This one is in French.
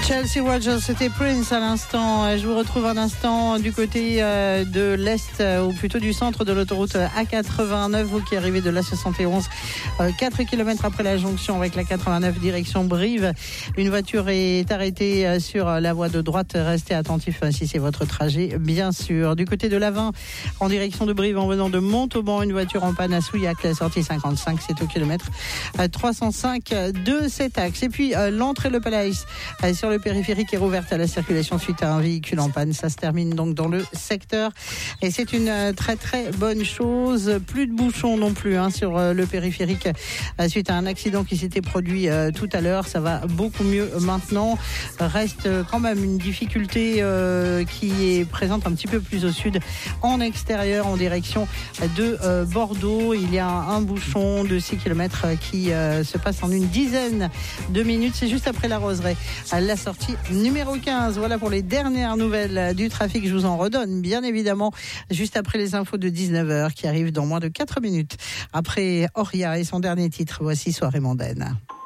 Chelsea Rogers, c'était Prince à l'instant. Je vous retrouve un instant du côté de l'Est, ou plutôt du centre de l'autoroute A89. Vous qui arrivez de l'A71, 4 km après la jonction avec la 89 direction Brive. Une voiture est arrêtée sur la voie de droite. Restez attentifs si c'est votre trajet, bien sûr. Du côté de l'A20, en direction de Brive, en venant de Montauban, une voiture en panne à Souillac, la sortie 55, c'est au kilomètre 305 de cet axe. Et puis l'entrée Le Palais sur le périphérique est rouverte à la circulation suite à un véhicule en panne. Ça se termine donc dans le secteur et c'est une très très bonne chose. Plus de bouchons non plus sur le périphérique suite à un accident qui s'était produit tout à l'heure. Ça va beaucoup mieux maintenant. Reste quand même une difficulté qui est présente un petit peu plus au sud, en extérieur, en direction de Bordeaux. Il y a un bouchon de 6 km qui se passe en une dizaine de minutes. C'est juste après la Roseraie, à la sortie numéro 15. Voilà pour les dernières nouvelles du trafic. Je vous en redonne, bien évidemment, juste après les infos de 19h qui arrivent dans moins de 4 minutes. Après Oria et son dernier titre, voici Soirée mondaine.